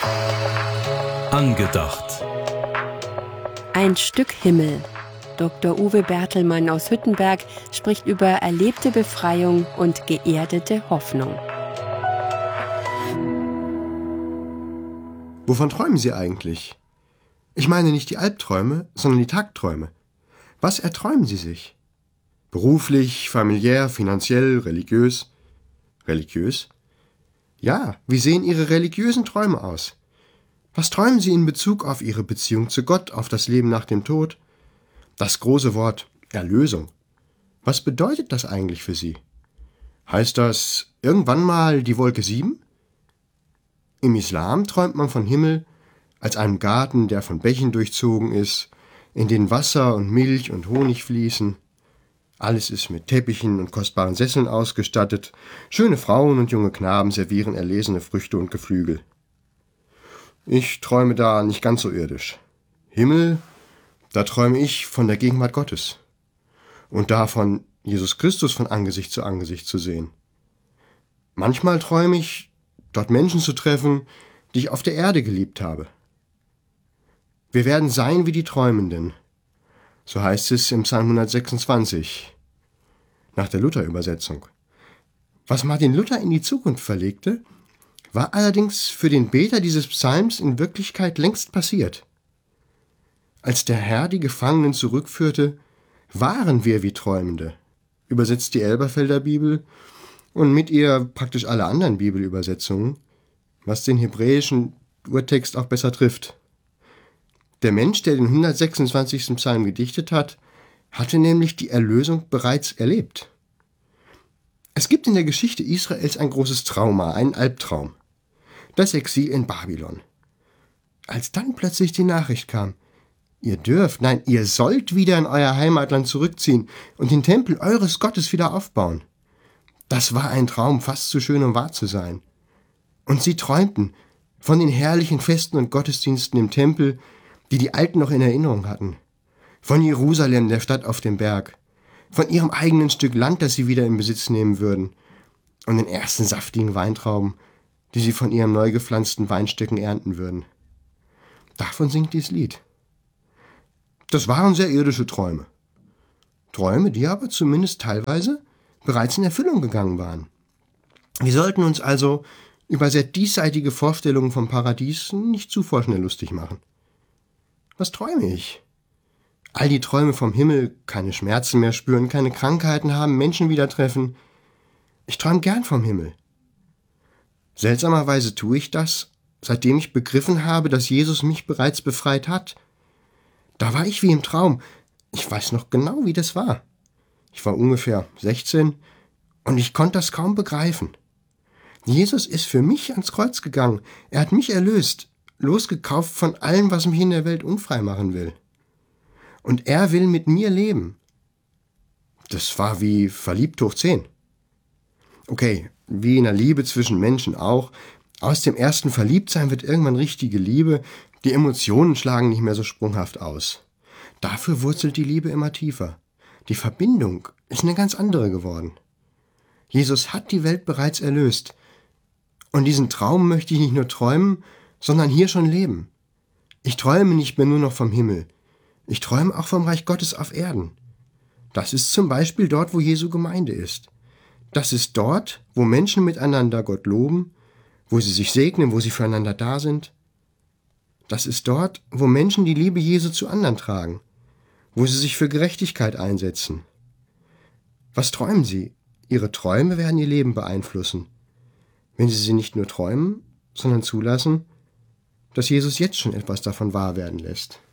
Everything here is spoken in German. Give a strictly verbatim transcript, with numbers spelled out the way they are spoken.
Angedacht. Ein Stück Himmel. Doktor Uwe Bertelmann aus Hüttenberg spricht über erlebte Befreiung und geerdete Hoffnung. Wovon träumen Sie eigentlich? Ich meine nicht die Albträume, sondern die Tagträume. Was erträumen Sie sich? Beruflich, familiär, finanziell, religiös? Religiös? Ja, wie sehen Ihre religiösen Träume aus? Was träumen Sie in Bezug auf Ihre Beziehung zu Gott, auf das Leben nach dem Tod? Das große Wort Erlösung. Was bedeutet das eigentlich für Sie? Heißt das irgendwann mal die Wolke sieben? Im Islam träumt man von Himmel als einem Garten, der von Bächen durchzogen ist, in denen Wasser und Milch und Honig fließen. Alles ist mit Teppichen und kostbaren Sesseln ausgestattet. Schöne Frauen und junge Knaben servieren erlesene Früchte und Geflügel. Ich träume da nicht ganz so irdisch. Himmel, da träume ich von der Gegenwart Gottes und davon, Jesus Christus von Angesicht zu Angesicht zu sehen. Manchmal träume ich, dort Menschen zu treffen, die ich auf der Erde geliebt habe. Wir werden sein wie die Träumenden. So heißt es im Psalm hundertsechsundzwanzig, nach der Luther-Übersetzung. Was Martin Luther in die Zukunft verlegte, war allerdings für den Beter dieses Psalms in Wirklichkeit längst passiert. Als der Herr die Gefangenen zurückführte, waren wir wie Träumende, übersetzt die Elberfelder Bibel und mit ihr praktisch alle anderen Bibelübersetzungen, was den hebräischen Urtext auch besser trifft. Der Mensch, der den hundertsechsundzwanzigsten Psalm gedichtet hat, hatte nämlich die Erlösung bereits erlebt. Es gibt in der Geschichte Israels ein großes Trauma, einen Albtraum. Das Exil in Babylon. Als dann plötzlich die Nachricht kam, ihr dürft, nein, ihr sollt wieder in euer Heimatland zurückziehen und den Tempel eures Gottes wieder aufbauen. Das war ein Traum, fast zu schön, um wahr zu sein. Und sie träumten von den herrlichen Festen und Gottesdiensten im Tempel, die die Alten noch in Erinnerung hatten. Von Jerusalem, der Stadt auf dem Berg. Von ihrem eigenen Stück Land, das sie wieder in Besitz nehmen würden. Und den ersten saftigen Weintrauben, die sie von ihren neu gepflanzten Weinstöcken ernten würden. Davon singt dieses Lied. Das waren sehr irdische Träume. Träume, die aber zumindest teilweise bereits in Erfüllung gegangen waren. Wir sollten uns also über sehr diesseitige Vorstellungen vom Paradies nicht zu vorschnell lustig machen. Was träume ich? All die Träume vom Himmel, keine Schmerzen mehr spüren, keine Krankheiten haben, Menschen wieder treffen. Ich träume gern vom Himmel. Seltsamerweise tue ich das, seitdem ich begriffen habe, dass Jesus mich bereits befreit hat. Da war ich wie im Traum. Ich weiß noch genau, wie das war. Ich war ungefähr sechzehn und ich konnte das kaum begreifen. Jesus ist für mich ans Kreuz gegangen. Er hat mich erlöst, losgekauft von allem, was mich in der Welt unfrei machen will. Und er will mit mir leben. Das war wie verliebt hoch zehn. Okay, wie in der Liebe zwischen Menschen auch. Aus dem ersten Verliebtsein wird irgendwann richtige Liebe. Die Emotionen schlagen nicht mehr so sprunghaft aus. Dafür wurzelt die Liebe immer tiefer. Die Verbindung ist eine ganz andere geworden. Jesus hat die Welt bereits erlöst. Und diesen Traum möchte ich nicht nur träumen, sondern hier schon leben. Ich träume nicht mehr nur noch vom Himmel. Ich träume auch vom Reich Gottes auf Erden. Das ist zum Beispiel dort, wo Jesu Gemeinde ist. Das ist dort, wo Menschen miteinander Gott loben, wo sie sich segnen, wo sie füreinander da sind. Das ist dort, wo Menschen die Liebe Jesu zu anderen tragen, wo sie sich für Gerechtigkeit einsetzen. Was träumen Sie? Ihre Träume werden Ihr Leben beeinflussen, wenn Sie sie nicht nur träumen, sondern zulassen, dass Jesus jetzt schon etwas davon wahr werden lässt.